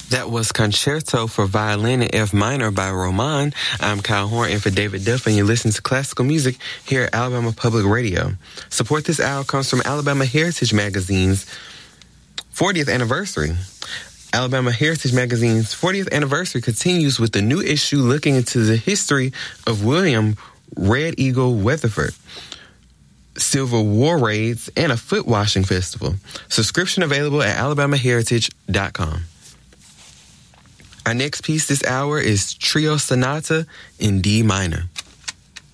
That was Concerto for Violin in F Minor by Roman. I'm Kyle Horn, and for David Duff, and you listen to classical music here at Alabama Public Radio. Support this hour comes from Alabama Heritage Magazine's 40th anniversary. Alabama Heritage Magazine's 40th anniversary continues with the new issue looking into the history of William Red Eagle Weatherford, Civil War raids, and a foot washing festival. Subscription available at alabamaheritage.com. Our next piece this hour is Trio Sonata in D minor.